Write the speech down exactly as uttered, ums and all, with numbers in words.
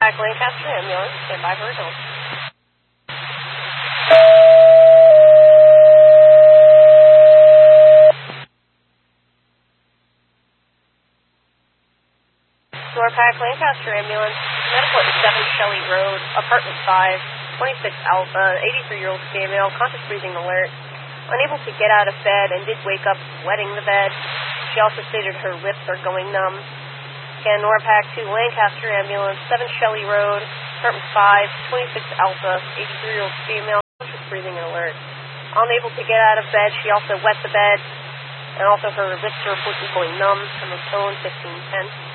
Pack Lancaster ambulance, stand by for results. Norpac Lancaster ambulance, medical at seven Shelley Road, apartment five, twenty-six Alpha, eighty-three-year-old female, conscious breathing alert, unable to get out of bed and did wake up wetting the bed. She also stated her lips are going numb. Scan Norpac to Lancaster ambulance, seven Shelley Road, apartment five, twenty-six Alpha, eighty-three-year-old female, conscious breathing alert. Unable to get out of bed, she also wet the bed, and also her lips are reportedly going numb from a tone fifteen ten.